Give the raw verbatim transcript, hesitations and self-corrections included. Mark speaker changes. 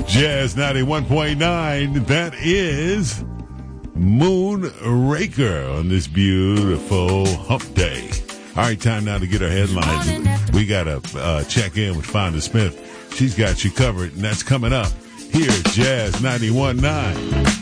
Speaker 1: Jazz ninety-one point nine. That is Moonraker on this beautiful hump day. All right, time now to get our headlines. We got to uh, check in with Fonda Smith. She's got you covered, and that's coming up. Here's Jazz ninety-one point nine.